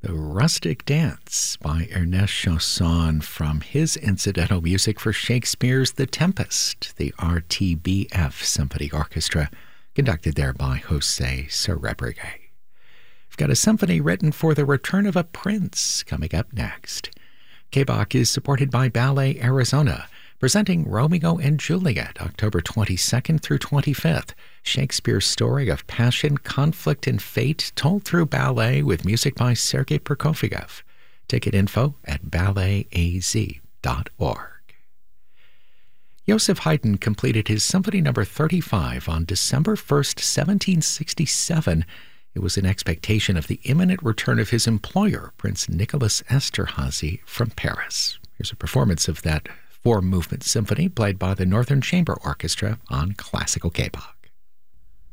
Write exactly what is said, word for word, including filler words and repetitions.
The Rustic Dance by Ernest Chausson from his incidental music for Shakespeare's The Tempest, the R T B F Symphony Orchestra, conducted there by Jose Cerebrige. We've got a symphony written for the return of a prince coming up next. K B A C is supported by Ballet Arizona, presenting Romeo and Juliet, October twenty-second through twenty-fifth. Shakespeare's story of passion, conflict, and fate told through ballet with music by Sergei Prokofiev. Ticket info at ballet a z dot org. Joseph Haydn completed his Symphony Number thirty-five on December first, seventeen sixty-seven. It was in expectation of the imminent return of his employer, Prince Nicholas Esterhazy, from Paris. Here's a performance of that four-movement symphony played by the Northern Chamber Orchestra on Classical K B A C.